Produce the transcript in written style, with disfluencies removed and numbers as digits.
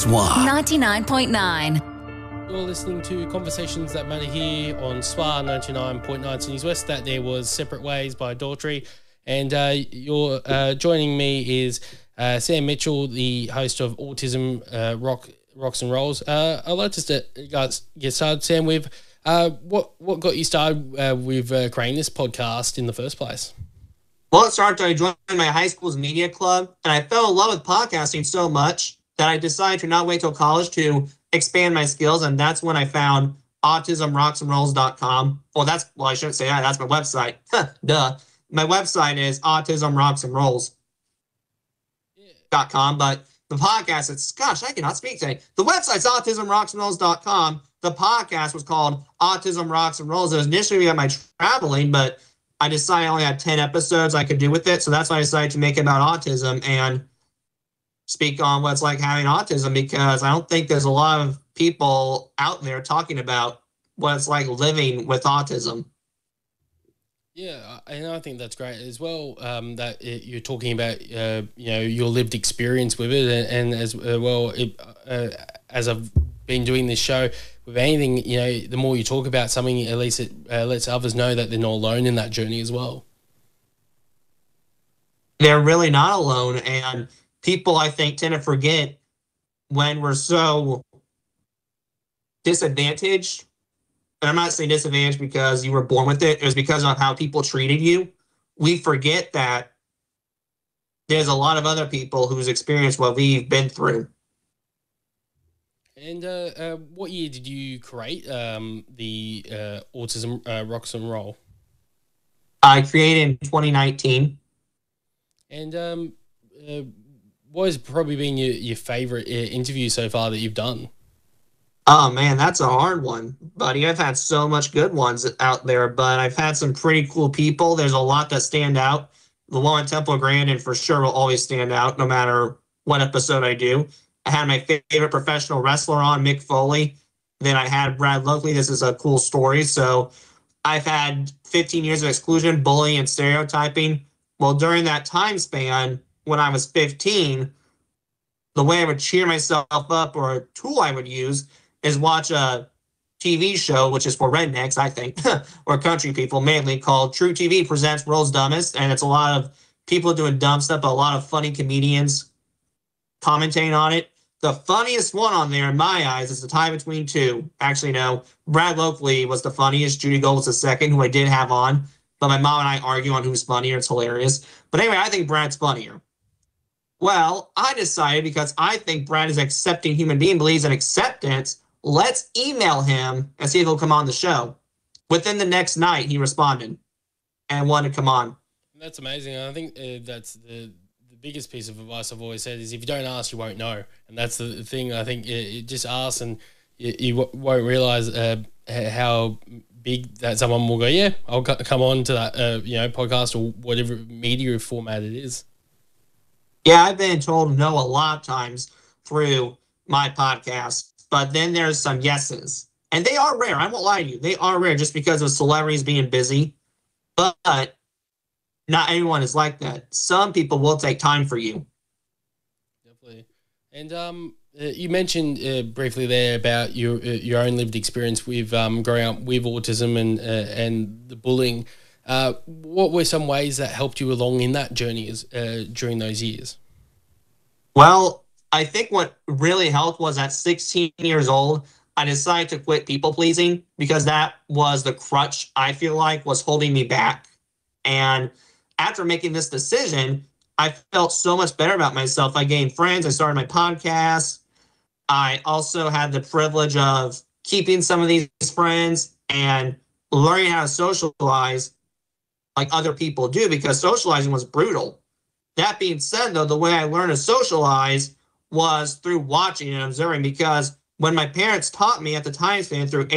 SWR 99.9. You're listening to Conversations That Matter here on SWR 99.9 Sydney's West. That there was Separate Ways by Daughtry. And you're joining me is Sam Mitchell, the host of Autism Rocks and Rolls. I'd like to get started, Sam, with what got you started with creating this podcast in the first place? Well, it started when I joined my high school's media club, and I fell in love with podcasting so much that I decided to not wait till college to expand my skills, and that's when I found autismrocksandrolls.com. Well, I shouldn't say that. That's my website. Duh. My website is autismrocksandrolls.com, but the podcast, I cannot speak today. The website's autismrocksandrolls.com. The podcast was called Autism Rocks and Rolls. It was initially about my traveling, but I decided I only had 10 episodes I could do with it, so that's why I decided to make it about autism and speak on what it's like having autism, because I don't think there's a lot of people out there talking about what it's like living with autism. Yeah, and I think that's great as well, that you're talking about, your lived experience with it, and as well, as I've been doing this show, with anything, the more you talk about something, at least it lets others know that they're not alone in that journey as well. They're really not alone, and people, I think, tend to forget when we're so disadvantaged. And I'm not saying disadvantaged because you were born with it. It was because of how people treated you. We forget that there's a lot of other people who's experienced what we've been through. And what year did you create the Autism Rocks and Roll? I created in 2019. And what has probably been your favorite interview so far that you've done? Oh, man, that's a hard one, buddy. I've had so much good ones out there, but I've had some pretty cool people. There's a lot that stand out. The one in Temple Grandin for sure will always stand out no matter what episode I do. I had my favorite professional wrestler on, Mick Foley. Then I had Brad Loakley. This is a cool story. So I've had 15 years of exclusion, bullying, and stereotyping. Well, during that time span, when I was 15, the way I would cheer myself up, or a tool I would use, is watch a TV show, which is for rednecks, I think, or country people mainly, called True TV Presents World's Dumbest. And it's a lot of people doing dumb stuff, but a lot of funny comedians commentating on it. The funniest one on there, in my eyes, is the tie between two. Actually, no, Brad Loakley was the funniest. Judy Gold was the second, who I did have on. But my mom and I argue on who's funnier. It's hilarious. But anyway, I think Brad's funnier. Well, I decided, because I think Brad is an accepting human being, believes in acceptance, let's email him and see if he'll come on the show. Within the next night, he responded and wanted to come on. That's amazing. I think that's the biggest piece of advice I've always said is, if you don't ask, you won't know. And that's the thing. I think you just ask, and you won't realize how big that someone will go, yeah, I'll come on to that podcast or whatever media format it is. Yeah, I've been told no a lot of times through my podcast, but then there's some yeses. And they are rare. I won't lie to you. They are rare just because of celebrities being busy. But not everyone is like that. Some people will take time for you. Definitely. And you mentioned briefly there about your own lived experience with growing up with autism and the bullying. What were some ways that helped you along in that journey during those years? Well, I think what really helped was at 16 years old, I decided to quit people pleasing, because that was the crutch I feel like was holding me back. And after making this decision, I felt so much better about myself. I gained friends. I started my podcast. I also had the privilege of keeping some of these friends and learning how to socialize like other people do, because socializing was brutal. That being said, though, the way I learned to socialize was through watching and observing, because when my parents taught me at the time span through